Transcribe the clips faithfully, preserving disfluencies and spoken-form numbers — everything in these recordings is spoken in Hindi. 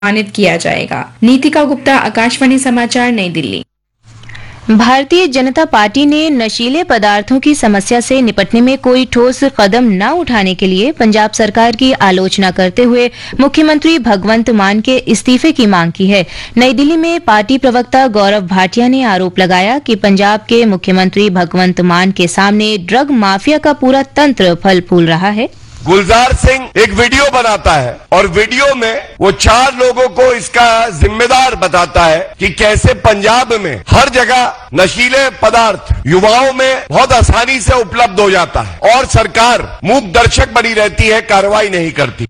सम्मानित किया जाएगा। नीतिका गुप्ता, आकाशवाणी समाचार, नई दिल्ली। भारतीय जनता पार्टी ने नशीले पदार्थों की समस्या से निपटने में कोई ठोस कदम न उठाने के लिए पंजाब सरकार की आलोचना करते हुए मुख्यमंत्री भगवंत मान के इस्तीफे की मांग की है। नई दिल्ली में पार्टी प्रवक्ता गौरव भाटिया ने आरोप लगाया कि पंजाब के मुख्यमंत्री भगवंत मान के सामने ड्रग माफिया का पूरा तंत्र फल फूल रहा है। गुलजार सिंह एक वीडियो बनाता है और वीडियो में वो चार लोगों को इसका जिम्मेदार बताता है कि कैसे पंजाब में हर जगह नशीले पदार्थ युवाओं में बहुत आसानी से उपलब्ध हो जाता है और सरकार मूक दर्शक बनी रहती है, कार्रवाई नहीं करती।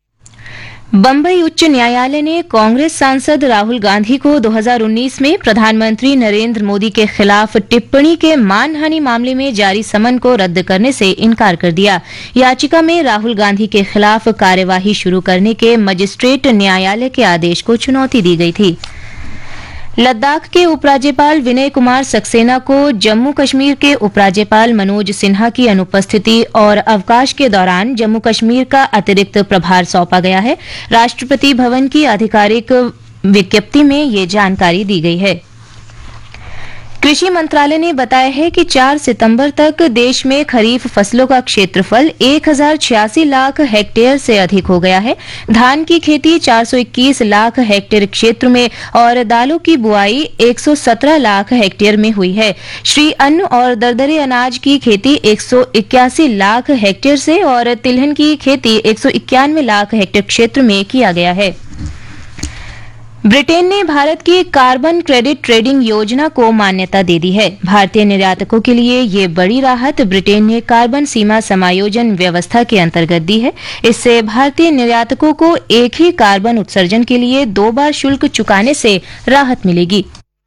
बंबई उच्च न्यायालय ने कांग्रेस सांसद राहुल गांधी को दो हज़ार उन्नीस में प्रधानमंत्री नरेंद्र मोदी के खिलाफ टिप्पणी के मानहानि मामले में जारी समन को रद्द करने से इनकार कर दिया। याचिका में राहुल गांधी के खिलाफ कार्यवाही शुरू करने के मजिस्ट्रेट न्यायालय के आदेश को चुनौती दी गई थी। लद्दाख के उपराज्यपाल विनय कुमार सक्सेना को जम्मू कश्मीर के उपराज्यपाल मनोज सिन्हा की अनुपस्थिति और अवकाश के दौरान जम्मू कश्मीर का अतिरिक्त प्रभार सौंपा गया है। राष्ट्रपति भवन की आधिकारिक विज्ञप्ति में ये जानकारी दी गई है। कृषि मंत्रालय ने बताया है कि चार सितंबर तक देश में खरीफ फसलों का क्षेत्रफल एक हजार छियासी लाख हेक्टेयर से अधिक हो गया है। धान की खेती चार सौ इक्कीस लाख हेक्टेयर क्षेत्र में और दालों की बुआई एक सौ सत्रह लाख हेक्टेयर में हुई है। श्री अन्न और दरदरे अनाज की खेती एक सौ इक्यासी लाख हेक्टेयर से और तिलहन की खेती एक सौ इक्यानवे लाख हेक्टेयर क्षेत्र में किया गया है। ब्रिटेन ने भारत की कार्बन क्रेडिट ट्रेडिंग योजना को मान्यता दे दी है। भारतीय निर्यातकों के लिए ये बड़ी राहत ब्रिटेन ने कार्बन सीमा समायोजन व्यवस्था के अंतर्गत दी है। इससे भारतीय निर्यातकों को एक ही कार्बन उत्सर्जन के लिए दो बार शुल्क चुकाने से राहत मिलेगी।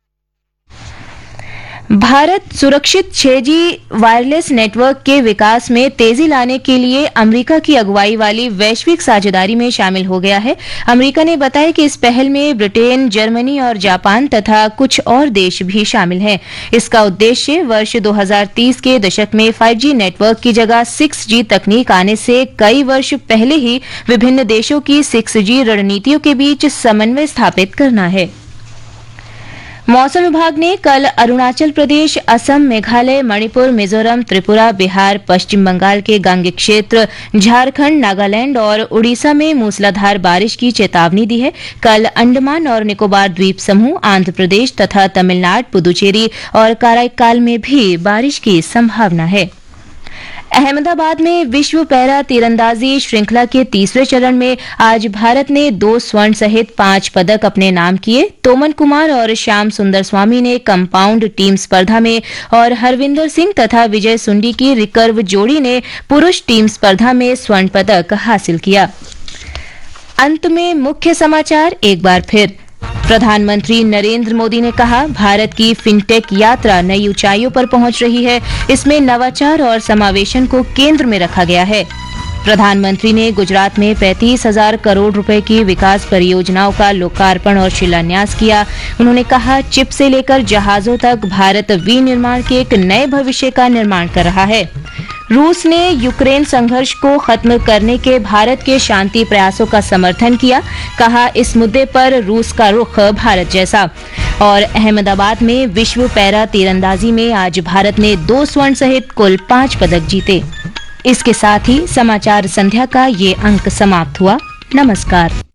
भारत सुरक्षित छह जी वायरलेस नेटवर्क के विकास में तेजी लाने के लिए अमेरिका की अगुवाई वाली वैश्विक साझेदारी में शामिल हो गया है। अमेरिका ने बताया कि इस पहल में ब्रिटेन, जर्मनी और जापान तथा कुछ और देश भी शामिल हैं। इसका उद्देश्य वर्ष दो हज़ार तीस के दशक में फाइव जी नेटवर्क की जगह सिक्स जी तकनीक आने से कई वर्ष पहले ही विभिन्न देशों की सिक्स जी रणनीतियों के बीच समन्वय स्थापित करना है। मौसम विभाग ने कल अरुणाचल प्रदेश, असम, मेघालय, मणिपुर, मिजोरम, त्रिपुरा, बिहार, पश्चिम बंगाल के गांगे क्षेत्र, झारखंड, नागालैंड और उड़ीसा में मूसलाधार बारिश की चेतावनी दी है। कल अंडमान और निकोबार द्वीप समूह, आंध्र प्रदेश तथा तमिलनाडु, पुदुचेरी और कराईकाल में भी बारिश की संभावना है। अहमदाबाद में विश्व पैरा तीरंदाजी श्रृंखला के तीसरे चरण में आज भारत ने दो स्वर्ण सहित पांच पदक अपने नाम किए। तोमन कुमार और श्याम सुंदर स्वामी ने कंपाउंड टीम स्पर्धा में और हरविंदर सिंह तथा विजय सुंडी की रिकर्व जोड़ी ने पुरुष टीम स्पर्धा में स्वर्ण पदक हासिल किया। अंत में मुख्य समाचार एक बार फिर। प्रधानमंत्री नरेंद्र मोदी ने कहा, भारत की फिनटेक यात्रा नई ऊंचाइयों पर पहुंच रही है। इसमें नवाचार और समावेशन को केंद्र में रखा गया है। प्रधानमंत्री ने गुजरात में पैंतीस हजार करोड़ रुपए की विकास परियोजनाओं का लोकार्पण और शिलान्यास किया। उन्होंने कहा, चिप से लेकर जहाजों तक भारत विनिर्माण के एक नए भविष्य का निर्माण कर रहा है। रूस ने यूक्रेन संघर्ष को खत्म करने के भारत के शांति प्रयासों का समर्थन किया। कहा, इस मुद्दे पर रूस का रुख भारत जैसा। और अहमदाबाद में विश्व पैरा तीरंदाजी में आज भारत ने दो स्वर्ण सहित कुल पांच पदक जीते। इसके साथ ही समाचार संध्या का ये अंक समाप्त हुआ। नमस्कार।